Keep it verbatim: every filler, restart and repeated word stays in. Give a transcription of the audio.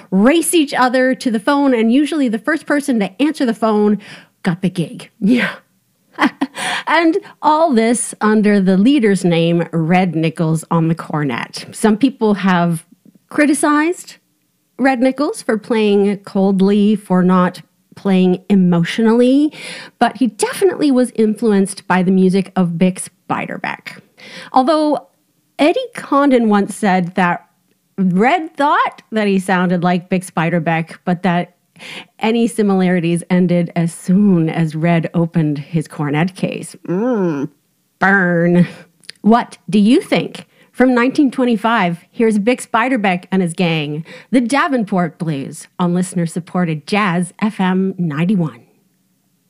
race each other to the phone, and usually the first person to answer the phone got the gig. Yeah. And all this under the leader's name, Red Nichols, on the cornet. Some people have criticized Red Nichols for playing coldly, for not playing emotionally, but he definitely was influenced by the music of Bix Beiderbecke. Although Eddie Condon once said that Red thought that he sounded like Bix Beiderbecke, but that any similarities ended as soon as Red opened his cornet case. Mmm, burn. What do you think? From nineteen twenty-five, here's Bix Beiderbecke and his gang, the Davenport Blues, on listener-supported Jazz F M ninety-one.